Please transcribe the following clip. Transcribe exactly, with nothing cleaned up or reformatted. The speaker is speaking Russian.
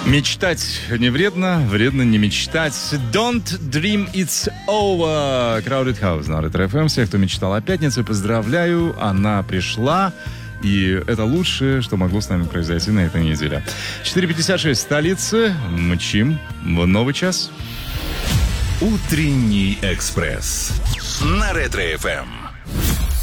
Мечтать не вредно, вредно не мечтать. Don't dream it's over. Crowded House на Ретро-эф эм. Всех, кто мечтал о пятнице, поздравляю. Она пришла. И это лучшее, что могло с нами произойти на этой неделе. четыре пятьдесят шесть в столице. Мчим в новый час. Утренний экспресс на Ретро-эф эм.